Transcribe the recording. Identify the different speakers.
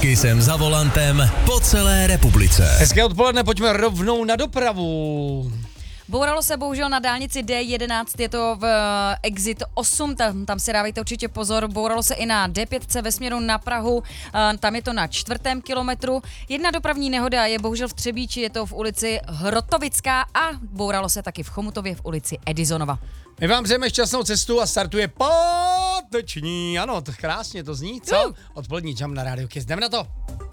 Speaker 1: Taky jsem za volantem po celé republice.
Speaker 2: Hezké odpoledne, pojďme rovnou na dopravu.
Speaker 3: Bouralo se bohužel na dálnici D11, je to v Exit 8, tam si dávejte určitě pozor. Bouralo se i na D5 ve směru na Prahu, tam je to na 4. kilometru. Jedna dopravní nehoda je bohužel v Třebíči, je to v ulici Hrotovická a bouralo se taky v Chomutově v ulici Edisonova.
Speaker 2: My vám přejeme šťastnou cestu a startuje páteční, ano, to krásně to zní, co? Odpolední jam na Rádiu Kiss, jdem na to.